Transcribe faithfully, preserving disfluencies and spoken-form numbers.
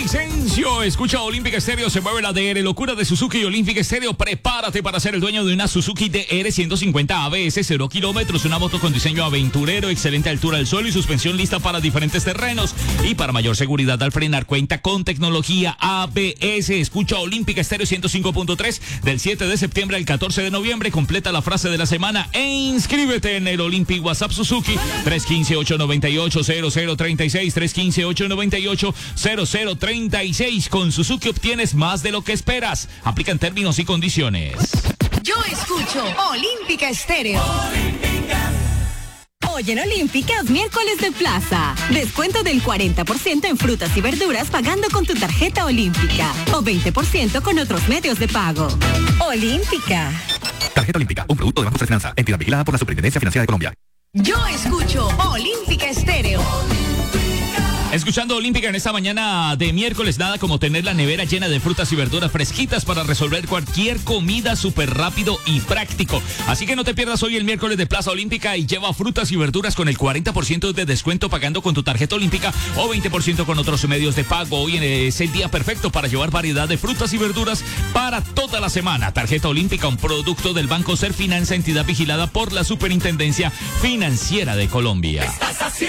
Villavicencio. Escucha Olímpica Estéreo, se mueve la D R. Locura de Suzuki y Olímpica Estéreo. Prepárate para ser el dueño de una Suzuki D R ciento cincuenta A B S, cero kilómetros. Una moto con diseño aventurero, excelente altura al suelo y suspensión lista para diferentes terrenos. Y para mayor seguridad al frenar, cuenta con tecnología A B S. Escucha Olímpica Estéreo ciento cinco punto tres del siete de septiembre al catorce de noviembre. Completa la frase de la semana e inscríbete en el Olympic WhatsApp Suzuki tres uno cinco, ocho nueve ocho, cero cero tres seis, tres uno cinco, ocho nueve ocho, cero cero tres seis. Con Suzuki obtienes más de lo que esperas. Aplican términos y condiciones. Yo escucho Olímpica Estéreo. Hoy en Olímpicas, miércoles de plaza. Descuento del cuarenta por ciento en frutas y verduras pagando con tu tarjeta Olímpica. O veinte por ciento con otros medios de pago. Olímpica. Tarjeta Olímpica, un producto de Banco de Finanza. Entidad vigilada por la Superintendencia Financiera de Colombia. Yo escucho Olímpica Estéreo. Escuchando Olímpica en esta mañana de miércoles, nada como tener la nevera llena de frutas y verduras fresquitas para resolver cualquier comida súper rápido y práctico. Así que no te pierdas hoy el miércoles de Plaza Olímpica y lleva frutas y verduras con el cuarenta por ciento de descuento pagando con tu tarjeta Olímpica o veinte por ciento con otros medios de pago. Hoy es el día perfecto para llevar variedad de frutas y verduras para toda la semana. Tarjeta Olímpica, un producto del Banco Ser Finanza, entidad vigilada por la Superintendencia Financiera de Colombia.